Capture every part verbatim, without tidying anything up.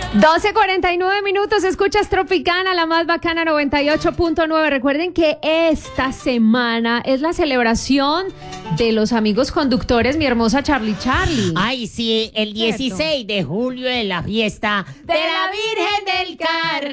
doce cuarenta y nueve minutos, escuchas Tropicana, la más bacana noventa y ocho punto nueve. Recuerden que esta semana es la celebración de los amigos conductores, mi hermosa Charlie Charlie. Ay, sí, el dieciséis de julio es la fiesta de, de la Virgen del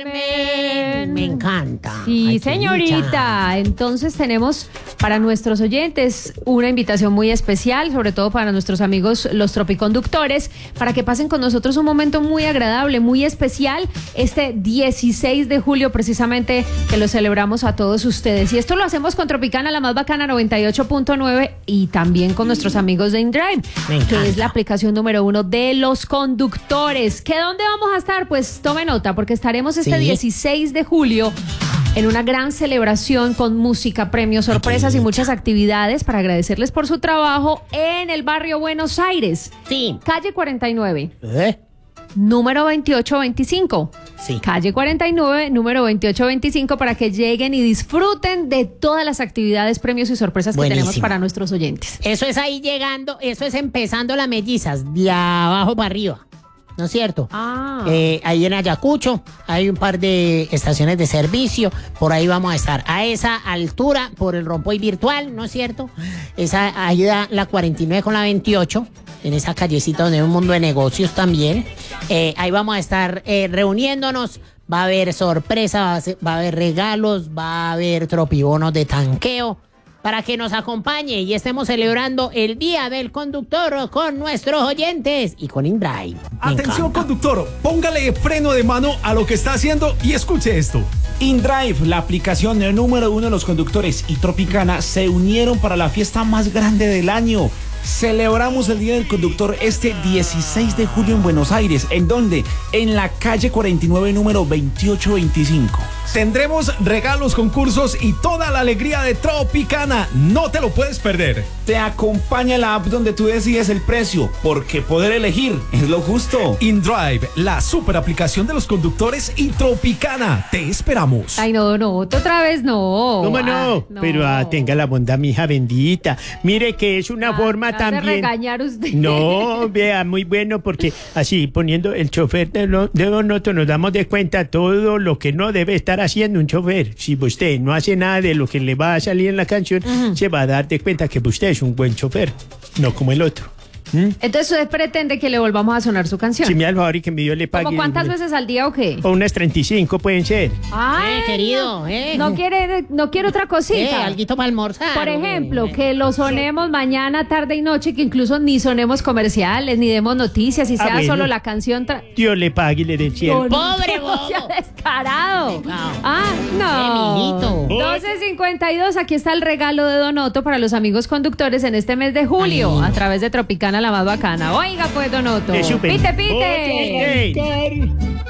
Carmen. Me encanta. Sí, Ay, señorita. Entonces tenemos para nuestros oyentes una invitación muy especial, sobre todo para nuestros amigos los tropiconductores, para que pasen con nosotros un momento muy agradable, muy especial, este dieciséis de julio precisamente, que lo celebramos a todos ustedes. Y esto lo hacemos con Tropicana, la más bacana noventa y ocho punto nueve, y también con nuestros amigos de InDrive, que es la aplicación número uno de los conductores. ¿Que dónde vamos a estar? Pues tome nota, porque estaremos este sí. dieciséis de julio en una gran celebración con música, premios, sorpresas y muchas actividades para agradecerles por su trabajo en el barrio Buenos Aires. Sí. Calle cuarenta y nueve. ¿Eh? Número veintiocho veinticinco. Sí. Calle cuarenta y nueve, número veintiocho veinticinco, para que lleguen y disfruten de todas las actividades, premios y sorpresas que Buenísimo. tenemos para nuestros oyentes. Eso es ahí llegando, eso es empezando las mellizas, de abajo para arriba. ¿No es cierto? Ah. Eh, ahí en Ayacucho hay un par de estaciones de servicio, por ahí vamos a estar. A esa altura, por el Rompoy virtual, ¿no es cierto? Esa, ahí da la cuarenta y nueve con la veintiocho, en esa callecita donde hay un mundo de negocios también. Eh, ahí vamos a estar eh, reuniéndonos. Va a haber sorpresa, va a, ser, va a haber regalos, va a haber tropibonos de tanqueo, para que nos acompañe y estemos celebrando el Día del Conductor con nuestros oyentes y con InDrive. Atención, conductor, póngale freno de mano a lo que está haciendo y escuche esto. InDrive, la aplicación número uno de los conductores, y Tropicana se unieron para la fiesta más grande del año. Celebramos el Día del Conductor este dieciséis de julio en Buenos Aires. ¿En dónde? En la calle cuarenta y nueve, número veintiocho veinticinco. Tendremos regalos, concursos y toda la alegría de Tropicana. No te lo puedes perder. Te acompaña la app donde tú decides el precio, porque poder elegir es lo justo. InDrive, la super aplicación de los conductores, y Tropicana. Te esperamos. Ay, no, no, otra vez no. ¿Cómo no? Ah, no. Pero ah, tenga la bondad, mi hija bendita. Mire que es una ah, forma me también. hace regañar usted. No, vea, muy bueno, porque así poniendo el chofer de, lo, de Donoto nos damos de cuenta todo lo que no debe estar haciendo un chofer. Si usted no hace nada de lo que le va a salir en la canción, uh-huh. se va a dar de cuenta que usted es un buen chofer, no como el otro. ¿Mm? Entonces usted pretende que le volvamos a sonar su canción. Si me da el favor y que mi Dios le pague. ¿Cómo cuántas veces al día o qué? O unas treinta y cinco pueden ser. Ay, eh, querido, no, eh. no quiere, no quiere otra cosita. Eh, alguito para almorzar. Por ejemplo, eh. que lo sonemos mañana, tarde y noche, que incluso ni sonemos comerciales, ni demos noticias, y sea ah, bueno. solo la canción. Tra- Dios le pague y le dé cielo. Oh, ¡pobre bobo! ¡Sea descarado! No. Ah, no. Eh, doce cincuenta y dos, aquí está el regalo de Donoto para los amigos conductores en este mes de julio, Ay. a través de Tropicana, la más bacana. Oiga, pues, Donoto. Pite, pite. Oye,